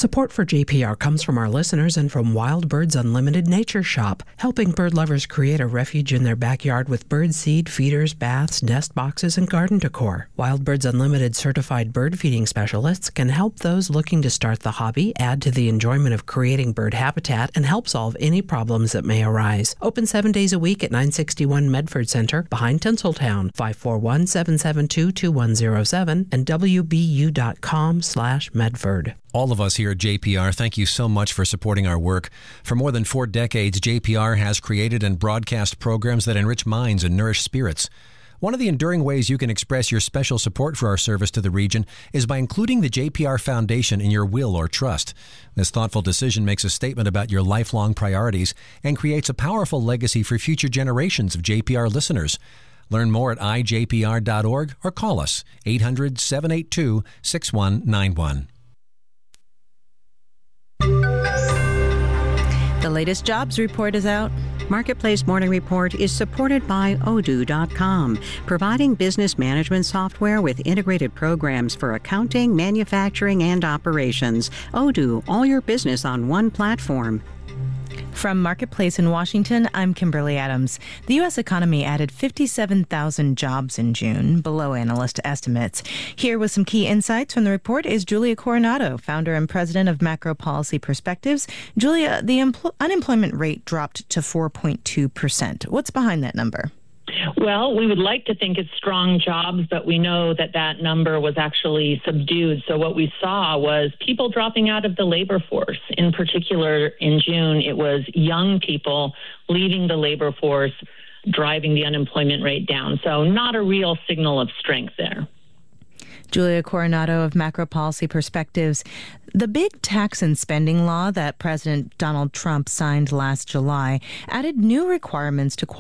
Support for JPR comes from our listeners and from Wild Birds Unlimited Nature Shop, helping bird lovers create a refuge in their backyard with bird seed, feeders, baths, nest boxes, and garden decor. Wild Birds Unlimited certified bird feeding specialists can help those looking to start the hobby, add to the enjoyment of creating bird habitat, and help solve any problems that may arise. Open 7 days a week at 961 Medford Center, behind Tinseltown, 541-772-2107, and wbu.com/Medford. All of us here at JPR, thank you so much for supporting our work. For more than 4 decades, JPR has created and broadcast programs that enrich minds and nourish spirits. One of the enduring ways you can express your special support for our service to the region is by including the JPR Foundation in your will or trust. This thoughtful decision makes a statement about your lifelong priorities and creates a powerful legacy for future generations of JPR listeners. Learn more at ijpr.org or call us 800-782-6191. The latest jobs report is out. Marketplace Morning Report is supported by Odoo.com, providing business management software with integrated programs for accounting, manufacturing, and operations. Odoo, all your business on one platform. From Marketplace in Washington, I'm Kimberly Adams. The U.S. economy added 57,000 jobs in June, below analyst estimates. Here with some key insights from the report is Julia Coronado, founder and president of Macro Policy Perspectives. Julia, the unemployment rate dropped to 4.2%. What's behind that number? Well, we would like to think it's strong jobs, but we know that that number was actually subdued. So what we saw was people dropping out of the labor force. In particular, in June, it was young people leaving the labor force, driving the unemployment rate down. So not a real signal of strength there. Julia Coronado of Macro Policy Perspectives. The big tax and spending law that President Donald Trump signed last July added new requirements to